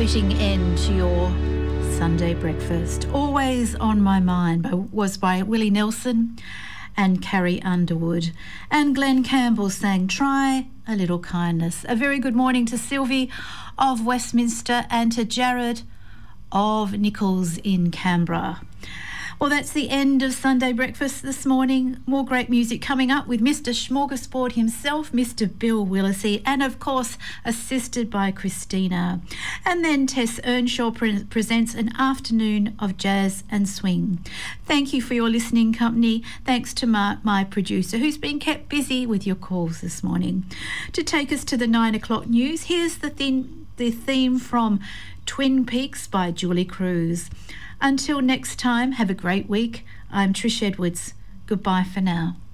fitting end to your Sunday breakfast. Always on My Mind was by Willie Nelson and Carrie Underwood. And Glenn Campbell sang Try a Little Kindness. A very good morning to Sylvie of Westminster and to Jared of Nichols in Canberra. Well, that's the end of Sunday Breakfast this morning. More great music coming up with Mr. Smorgasbord himself, Mr. Bill Willisey, and of course assisted by Christina. And then Tess Earnshaw presents an afternoon of jazz and swing. Thank you for your listening company. Thanks to Mark, my producer, who's been kept busy with your calls this morning. To take us to the 9 o'clock news, here's the theme from Twin Peaks by Julie Cruz. Until next time, have a great week. I'm Trish Edwards. Goodbye for now.